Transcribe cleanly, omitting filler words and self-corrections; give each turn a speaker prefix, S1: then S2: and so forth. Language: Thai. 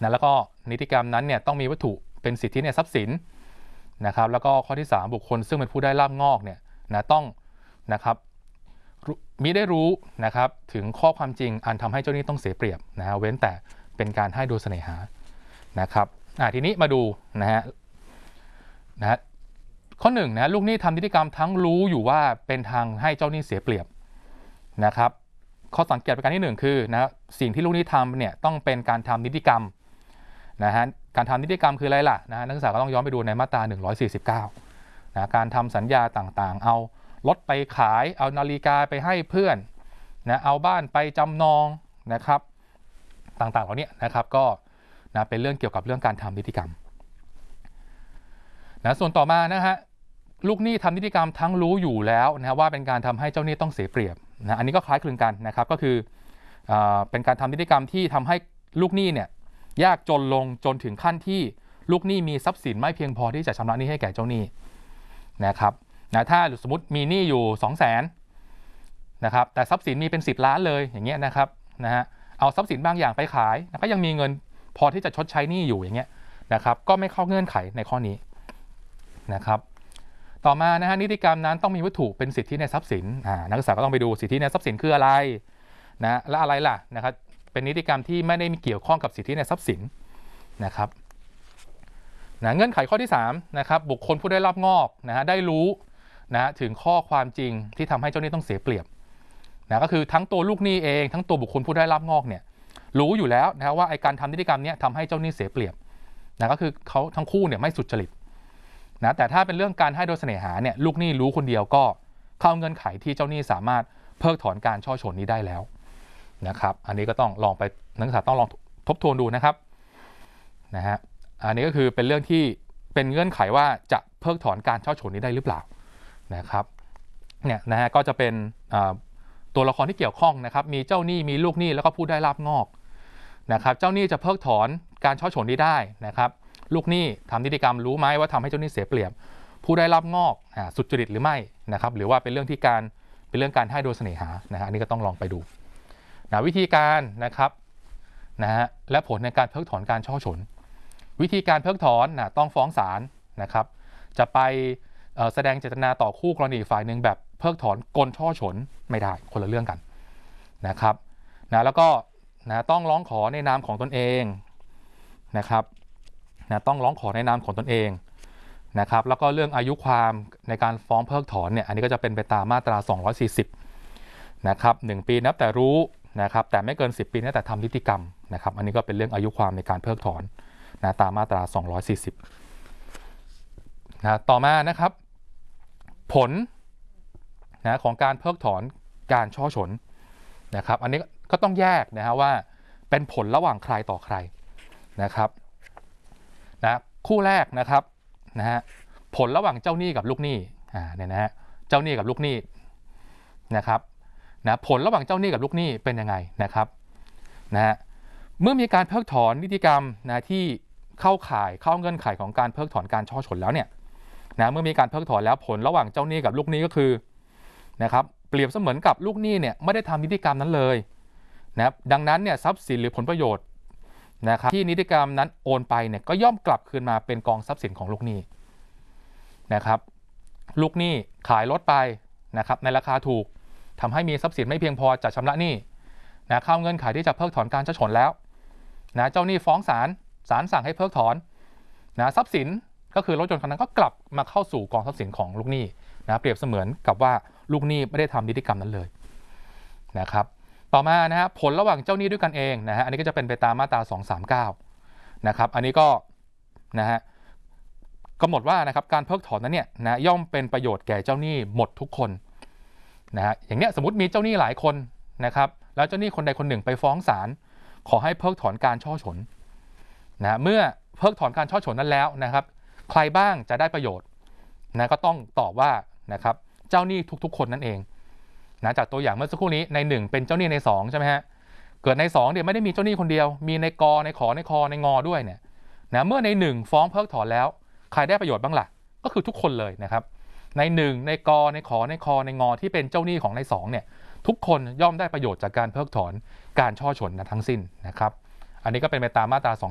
S1: นะแล้วก็นิติกรรมนั้นเนี่ยต้องมีวัตถุเป็นสิทธิในทรัพย์สินนะครับแล้วก็ข้อที่3บุคคลซึ่งเป็นผู้ได้ลาภงอกเนี่ยนะต้องนะครับมิได้รู้นะครับถึงข้อความจริงอันทำให้เจ้าหนี้ต้องเสียเปรียบนะฮะเว้นแต่เป็นการให้โดยเสน่หานะครับทีนี้มาดูนะฮะข้อ1นะลูกหนี้ทำนิติกรรมทั้งรู้อยู่ว่าเป็นทางให้เจ้าหนี้เสียเปรียบนะครับข้อสังเกตประการที่1คือนะสิ่งที่ลูกหนี้ทำเนี่ยต้องเป็นการทำนิติกรรมนะฮะการทำนิติกรรมคืออะไรล่ะนะนักศึกษาก็ต้องย้อนไปดูในมาตรา149นะการทำสัญญาต่างๆเอารถไปขายเอานาฬิกาไปให้เพื่อนนะเอาบ้านไปจำนองนะครับต่างๆเหล่านี้นะครับก็นะเป็นเรื่องเกี่ยวกับเรื่องการทำนิติกรรมนะส่วนต่อมานะฮะลูกหนี้ทำนิติกรรมทั้งรู้อยู่แล้วนะว่าเป็นการทำให้เจ้าหนี้ต้องเสียเปรียบนะอันนี้ก็คล้ายคลึงกันนะครับก็คือเป็นการทำนิติกรรมที่ทำให้ลูกหนี้เนี่ยยากจนลงจนถึงขั้นที่ลูกหนี้มีทรัพย์สินไม่เพียงพอที่จะชำระหนี้ให้แก่เจ้าหนี้นะครับนะถ้าสมมติมีหนี้อยู่ 200,000 นะครับแต่ทรัพย์สินมีเป็น10 ล้านเลยอย่างเงี้ยนะครับนะฮะเอาทรัพย์สินบางอย่างไปขายก็ยังมีเงินพอที่จะชดใช้หนี้อยู่อย่างเงี้ยนะครับก็ไม่เข้าเงื่อนไขในข้อนี้นะครับต่อมานะฮะนิติกรรมนั้นต้องมีวัตถุเป็นสิทธิในทรัพย์สินนักศึกษาก็ต้องไปดูสิทธิในทรัพย์สินคืออะไรนะและอะไรล่ะนะครับเป็นนิติกรรมที่ไม่ได้มีเกี่ยวข้องกับสิทธิในทรัพย์สินนะครับเงื่อนไขข้อที่3นะครับบุคคลผู้ได้รับงอกนะฮะได้รู้นะถึงข้อความจริงที่ทำให้เจ้าหนี้ต้องเสียเปรียบนะก็คือทั้งตัวลูกหนี้เองทั้งตัวบุคคลผู้ได้รับงอกเนี่ยรู้อยู่แล้วนะว่าไอ้การทำนิติกรรมนี้ทำให้เจ้าหนี้เสียเปรียบนะก็คือเขาทั้งคู่เนี่ยไม่สุจริตนะแต่ถ้าเป็นเรื่องการให้โดยเสน่หาเนี่ยลูกหนี้รู้คนเดียวก็เข้าเงื่อนไขที่เจ้าหนี้สามารถเพิกถอนการช่อฉนนี้ได้แล้วนะครับอันนี้ก็ต้องลองไปนักศึกษาต้องลองทบทวนดูนะครับนะฮะอันนี้ก็คือเป็นเรื่องที่เป็นเงื่อนไขว่าจะเพิกถอนการช่อฉนนี้ได้หรือเปล่านะครับเนี่ยนะฮะก็จะเป็นตัวละครที่เกี่ยวข้องนะครับมีเจ้าหนี้มีลูกหนี้แล้วก็ผู้ได้ลาภงอกนะครับเจ้าหนี้จะเพิกถอนการช่อฉนนี้ได้นะครับลูกหนี้ทำนิติกรรมรู้ไหมว่าทำให้เจ้าหนี้เสียเปรียบผู้ได้รับงอกสุจริตหรือไม่นะครับหรือว่าเป็นเรื่องการให้โดยเสน่หานะฮะอันนี้ก็ต้องลองไปดูนะวิธีการนะครับนะฮะและผลในการเพิกถอนการช่อฉนวิธีการเพิกถอนต้องฟ้องศาลนะครับจะไปแสดงเจตนาต่อคู่กรณีฝ่ายหนึ่งแบบเพิกถอนกลช่อฉนไม่ได้คนละเรื่องกันนะครับนะแล้วก็นะต้องร้องขอในนามของตนเองนะครับนะต้องร้องขอในนามของตนเองนะครับแล้วก็เรื่องอายุความในการฟ้องเพิกถอนเนี่ยอันนี้ก็จะเป็นไปตามมาตรา240นะครับ1 ปีนับแต่รู้นะครับแต่ไม่เกิน10 ปีนับแต่ทำนิติกรรมนะครับอันนี้ก็เป็นเรื่องอายุความในการเพิกถอนนะตามมาตรา240นะต่อมานะครับผลนะของการเพิกถอนการช่อฉนนะครับอันนี้ก็ต้องแยกนะฮะว่าเป็นผลระหว่างใครต่อใครนะครับนะคู่แรกนะครับนะฮะผลระหว่างเจ้าหนี้กับลูกหนี้เนี่ยนะฮะเจ้าหนี้กับลูกหนี้นะครับนะผลระหว่างเจ้าหนี้กับลูกหนี้เป็นยังไงนะครับนะฮะเมื่อมีการเพิกถอนนิติกรรมนะที่เข้าเงื่อนไขของการเพิกถอนการช่อฉนแล้วเนี่ยนะเมื่อมีการเพิกถอนแล้วผลระหว่างเจ้าหนี้กับลูกหนี้ก็คือนะครับเปรียบเสมือนกับลูกหนี้เนี่ยไม่ได้ทำนิติกรรมนั้นเลยนะครับดังนั้นเนี่ยทรัพย์สินหรือผลประโยชน์นะครับที่นิติกรรมนั้นโอนไปเนี่ยก็ย่อมกลับคืนมาเป็นกองทรัพย์สินของลูกหนี้นะครับลูกหนี้ขายรถไปนะครับในราคาถูกทำให้มีทรัพย์สินไม่เพียงพอจะชำระหนี้นะเข้าเงื่อนไขที่จะเพิกถอนการช่อฉนแล้วนะเจ้าหนี้ฟ้องศาลสั่งให้เพิกถอนนะทรัพย์สินก็คือรถยนต์คันนั้นก็กลับมาเข้าสู่กองทรัพย์สินของลูกหนี้นะเปรียบเสมือนกับว่าลูกหนี้ไม่ได้ทำนิติกรรมนั้นเลยนะครับต่อมานะฮะผลระหว่างเจ้าหนี้ด้วยกันเองนะฮะอันนี้ก็จะเป็นไปตามมาตรา239นะครับอันนี้ก็นะฮะกำหนดว่านะครับการเพิกถอนนั้นเนี่ยนะย่อมเป็นประโยชน์แก่เจ้าหนี้หมดทุกคนนะฮะอย่างเนี้ยสมมติมีเจ้าหนี้หลายคนนะครับแล้วเจ้าหนี้คนใดคนหนึ่งไปฟ้องศาลขอให้เพิกถอนการช่อฉนนะเมื่อเพิกถอนการช่อฉนนั้นแล้วนะครับใครบ้างจะได้ประโยชน์นะก็ต้องตอบว่านะครับเจ้าหนี้ทุกๆคนนั่นเองนะจากตัวอย่างเมื่อสักครู่นี้ใน1เป็นเจ้าหนี้ใน2ใช่ไหมฮะเกิดใน2เนี่ยไม่ได้มีเจ้าหนี้คนเดียวมีในกในขในคในงด้วยเนี่ยนะเมื่อใน1ฟ้องเพิกถอนแล้วใครได้ประโยชน์บ้างล่ะก็คือทุกคนเลยนะครับใน1ในกในขในคในงที่เป็นเจ้าหนี้ของใน2เนี่ยทุกคนย่อมได้ประโยชน์จากการเพิกถอนการช่อฉนทั้งสิ้นนะครับอันนี้ก็เป็นไปตามมาตรา